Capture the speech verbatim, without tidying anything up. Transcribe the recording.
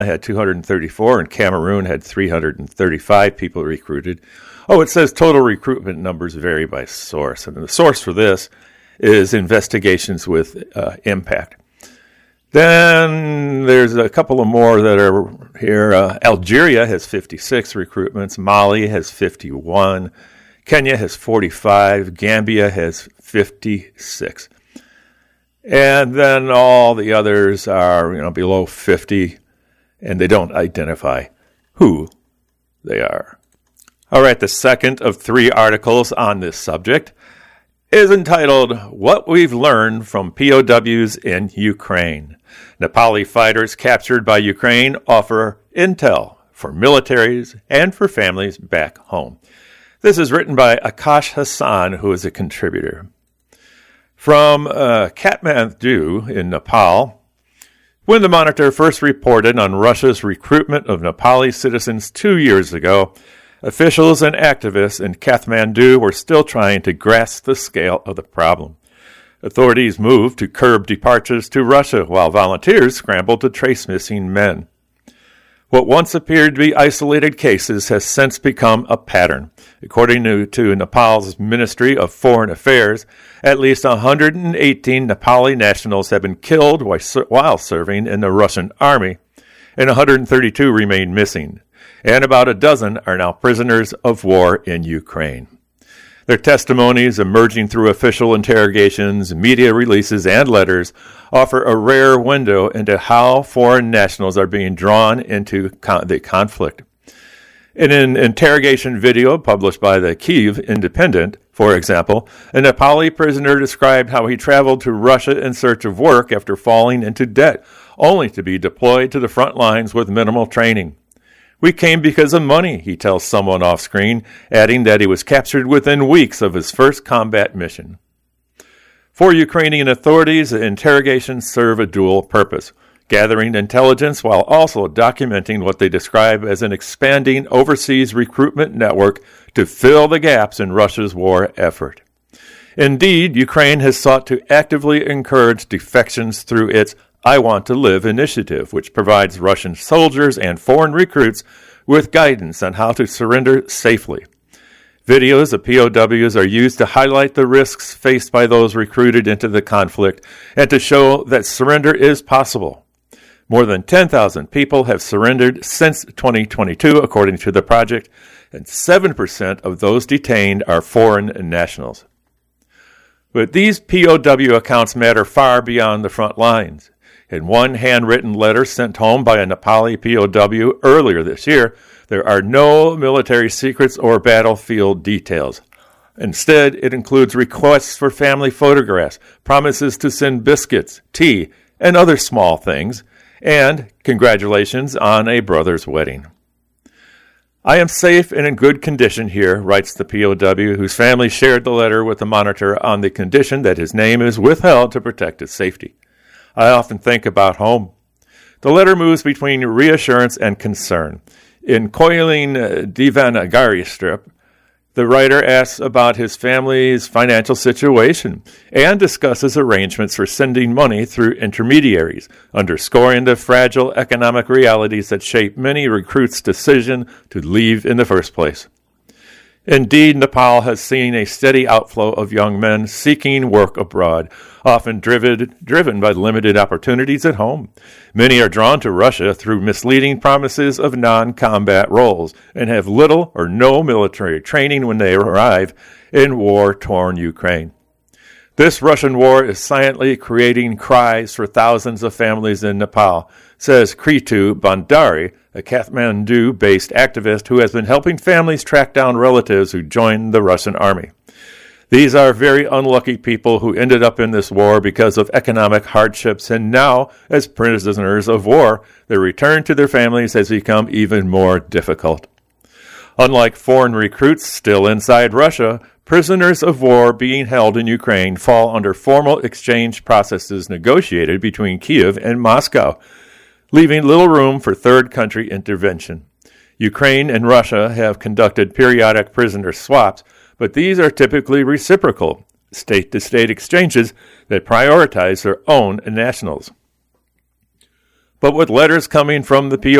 had two hundred thirty-four, and Cameroon had three hundred thirty-five people recruited. Oh, it says total recruitment numbers vary by source, and the source for this is Investigations with uh, Impact. Then there's a couple of more that are here. Uh, Algeria has fifty-six recruitments. Mali has fifty-one. Kenya has forty-five. Gambia has fifty-six. And then all the others are, you know, below fifty, and they don't identify who they are. All right, the second of three articles on this subject is entitled, What We've Learned from P O Ws in Ukraine. Nepali fighters captured by Ukraine offer intel for militaries and for families back home. This is written by Akash Hassan, who is a contributor. From uh, Kathmandu in Nepal, when the Monitor first reported on Russia's recruitment of Nepali citizens two years ago, officials and activists in Kathmandu were still trying to grasp the scale of the problem. Authorities moved to curb departures to Russia, while volunteers scrambled to trace missing men. What once appeared to be isolated cases has since become a pattern. According to, to Nepal's Ministry of Foreign Affairs, at least one hundred eighteen Nepali nationals have been killed while serving in the Russian army, and one hundred thirty-two remain missing, and about a dozen are now prisoners of war in Ukraine. Their testimonies, emerging through official interrogations, media releases, and letters, offer a rare window into how foreign nationals are being drawn into con- the conflict. In an interrogation video published by the Kyiv Independent, for example, a Nepali prisoner described how he traveled to Russia in search of work after falling into debt, only to be deployed to the front lines with minimal training. We came because of money, he tells someone off screen, adding that he was captured within weeks of his first combat mission. For Ukrainian authorities, the interrogations serve a dual purpose, gathering intelligence while also documenting what they describe as an expanding overseas recruitment network to fill the gaps in Russia's war effort. Indeed, Ukraine has sought to actively encourage defections through its I Want to Live initiative, which provides Russian soldiers and foreign recruits with guidance on how to surrender safely. Videos of P O Ws are used to highlight the risks faced by those recruited into the conflict and to show that surrender is possible. More than ten thousand people have surrendered since twenty twenty-two, according to the project, and seven percent of those detained are foreign nationals. But these P O W accounts matter far beyond the front lines. In one handwritten letter sent home by a Nepali P O W earlier this year, there are no military secrets or battlefield details. Instead, it includes requests for family photographs, promises to send biscuits, tea, and other small things, and congratulations on a brother's wedding. I am safe and in good condition here, writes the P O W, whose family shared the letter with the Monitor on the condition that his name is withheld to protect his safety. I often think about home. The letter moves between reassurance and concern. In Koilin Devanagari strip, the writer asks about his family's financial situation and discusses arrangements for sending money through intermediaries, underscoring the fragile economic realities that shape many recruits' decision to leave in the first place. Indeed, Nepal has seen a steady outflow of young men seeking work abroad, often driven, driven by limited opportunities at home. Many are drawn to Russia through misleading promises of non-combat roles and have little or no military training when they arrive in war-torn Ukraine. This Russian war is silently creating cries for thousands of families in Nepal, says Kritu Bandari, a Kathmandu-based activist who has been helping families track down relatives who joined the Russian army. These are very unlucky people who ended up in this war because of economic hardships, and now, as prisoners of war, their return to their families has become even more difficult. Unlike foreign recruits still inside Russia, prisoners of war being held in Ukraine fall under formal exchange processes negotiated between Kyiv and Moscow, leaving little room for third country intervention. Ukraine and Russia have conducted periodic prisoner swaps, but these are typically reciprocal, state-to-state exchanges that prioritize their own nationals. But with letters coming from the P